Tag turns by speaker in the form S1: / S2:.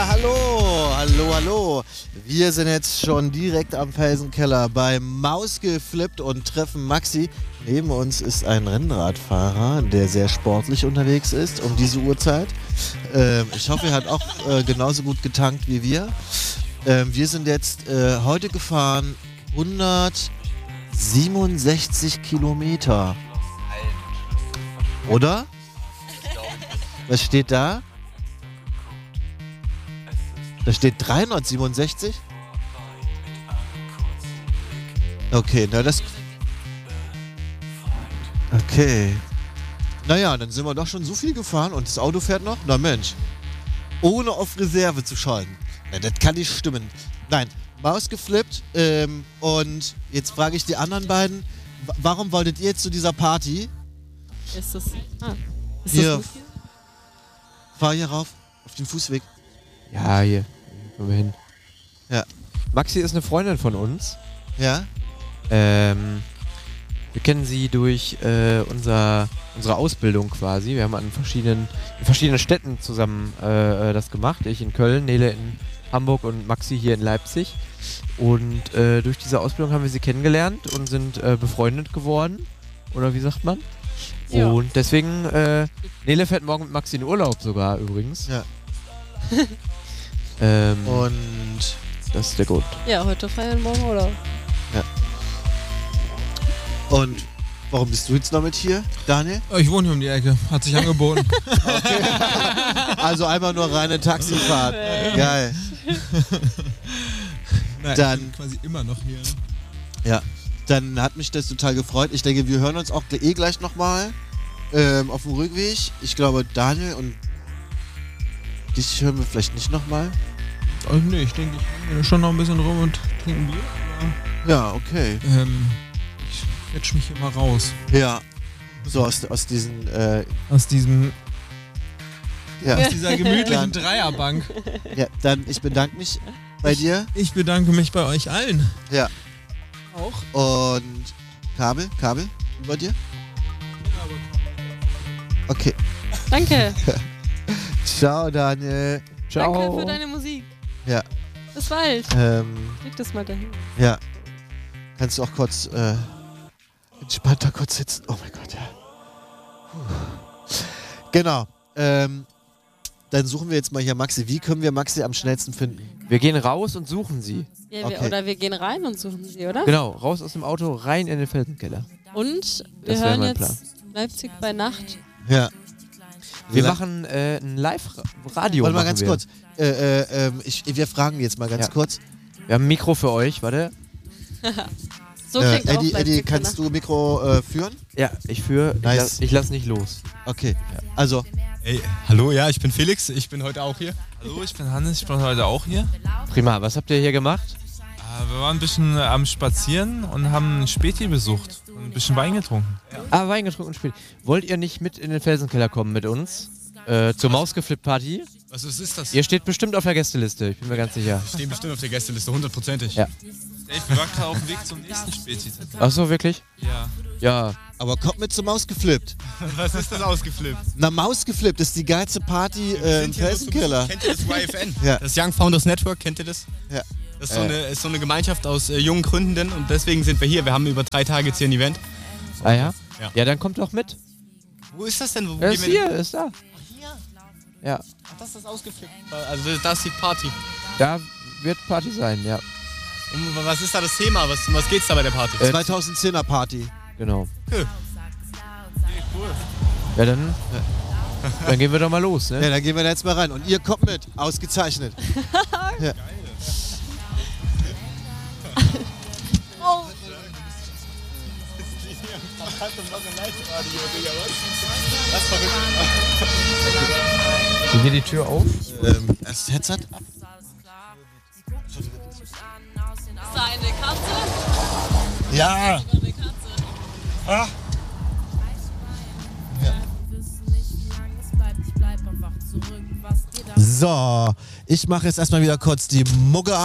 S1: Ja, hallo, hallo, hallo. Wir sind jetzt schon direkt am Felsenkeller bei Mausgeflippt und treffen Maxi. Neben uns ist ein Rennradfahrer, der sehr sportlich unterwegs ist um diese Uhrzeit. Ich hoffe, er hat auch genauso gut getankt wie wir. Wir sind jetzt heute gefahren 167 Kilometer. Oder? Was steht da? Da steht 367? Okay, na das... Okay. Naja, dann sind wir doch schon so viel gefahren und das Auto fährt noch? Na Mensch. Ohne auf Reserve zu schalten. Na, das kann nicht stimmen. Nein, Maus geflippt. Und jetzt frage ich die anderen beiden, warum wolltet ihr jetzt zu dieser Party?
S2: Ist das... ist
S1: Hier,
S2: das
S1: fahr hier rauf, auf den Fußweg.
S3: Ja, hier. Kommen wir hin.
S1: Ja.
S3: Maxi ist eine Freundin von uns.
S1: Ja?
S3: Wir kennen sie durch unsere Ausbildung quasi. Wir haben in verschiedenen Städten zusammen das gemacht. Ich in Köln, Nele in Hamburg und Maxi hier in Leipzig. Und durch diese Ausbildung haben wir sie kennengelernt und sind befreundet geworden. Oder wie sagt man?
S2: Ja.
S3: Und deswegen, Nele fährt morgen mit Maxi in Urlaub sogar übrigens.
S1: Ja.
S3: Und das ist der Grund.
S2: Ja, heute feiern, morgen oder?
S1: Ja. Und warum bist du jetzt noch mit hier, Daniel?
S4: Ich wohne hier um die Ecke, hat sich angeboten.
S1: Okay. Also einfach nur reine Taxifahrt. Geil.
S4: Nein,
S1: Dann-
S4: ich bin quasi immer noch hier.
S1: Ja. Dann hat mich das total gefreut. Ich denke, wir hören uns auch gleich nochmal auf dem Rückweg. Ich glaube, Daniel und dich hören wir vielleicht nicht nochmal.
S4: Oh, nee, ich denke, ich hänge schon noch ein bisschen rum und trinke ein Bier.
S1: Ja, okay.
S4: Ich quetsch mich hier mal raus.
S1: Ja. So aus diesen...
S4: Aus diesem...
S1: ja.
S4: Aus dieser gemütlichen
S1: Dann-
S4: Dreierbank.
S1: Ja, dann ich bedanke mich bei dir.
S4: Ich bedanke mich bei euch allen.
S1: Ja.
S4: Auch.
S1: Und Kabel, über dir? Okay.
S2: Danke.
S1: Ciao, Daniel.
S3: Ciao.
S2: Danke für deine Musik.
S1: Ja.
S2: Bis bald. Leg das mal dahin.
S1: Ja. Kannst du auch kurz entspannter kurz sitzen? Oh mein Gott, ja. Puh. Genau. Dann suchen wir jetzt mal hier Maxi. Wie können wir Maxi am schnellsten finden?
S3: Wir gehen raus und suchen sie.
S2: Ja,
S1: Okay.
S2: oder wir gehen rein und suchen sie, oder?
S3: Genau, raus aus dem Auto, rein in den Felsenkeller.
S2: Und wir
S3: Das wär
S2: hören
S3: mein
S2: jetzt
S3: Plan.
S2: Leipzig bei Nacht.
S1: Ja.
S3: Wir machen ein Live-Radio.
S1: Warte mal
S3: machen
S1: ganz
S3: wir.
S1: kurz. Wir fragen jetzt mal ganz
S3: Ja.
S1: kurz.
S3: Wir haben ein Mikro für euch, warte.
S2: So klingt auch
S1: Eddie,
S2: Leipzig bei
S1: kannst
S2: Nacht.
S1: du Mikro führen?
S3: Ja, ich führe.
S1: Nice.
S3: Ich lass nicht los.
S1: Okay. Also,
S5: Hey, hallo, ja, ich bin Felix, ich bin heute auch hier.
S4: Hallo, ich bin Hannes, ich bin heute auch hier.
S3: Prima, was habt ihr hier gemacht?
S4: Wir waren ein bisschen am Spazieren und haben ein Späti besucht und ein bisschen Wein getrunken.
S3: Ah, Wein getrunken und spielt. Wollt ihr nicht mit in den Felsenkeller kommen mit uns? Zur Mausgeflippt-Party?
S5: Was ist das?
S3: Ihr steht bestimmt auf der Gästeliste, ich bin mir ganz sicher.
S5: Wir stehen bestimmt auf der Gästeliste, 100%.
S3: Ja.
S4: Ich war gerade auf dem Weg zum nächsten Späti.
S3: Ach so, wirklich?
S4: Ja.
S3: Ja.
S1: aber kommt mit zur Maus geflippt.
S5: Was ist das ausgeflippt?
S1: Na, Maus geflippt ist die geilste Party im Felsenkeller.
S5: Kennt ihr das YFN?
S1: Ja.
S5: Das Young Founders Network, kennt ihr das?
S1: Ja.
S5: Das ist so eine Gemeinschaft aus jungen Gründenden und deswegen sind wir hier. Wir haben über 3 Tage jetzt hier ein Event.
S3: Ah ja?
S5: Ja.
S3: Ja, dann kommt doch mit.
S5: Wo ist das denn? Wo
S3: Er
S5: gehen
S3: ist
S5: wir denn?
S3: hier, ist da. Ja,
S5: Ach, das ist ausgeflippt. Also das ist die Party.
S3: da wird Party sein, ja.
S5: Und was ist da das Thema? Was geht's da bei der Party?
S1: 2010er Party.
S3: Genau.
S5: Cool.
S3: Ja, dann gehen wir doch mal los,
S1: Ja,
S3: ne?
S1: dann gehen wir da jetzt mal rein. Und ihr kommt mit. Ausgezeichnet. Ja.
S3: Geht hier die Tür auf?
S1: Das Headset ab.
S2: Ist da eine Katze?
S1: Ja.
S2: Eine Katze.
S1: Ah. So, ich mache jetzt erstmal wieder kurz die Mucke an.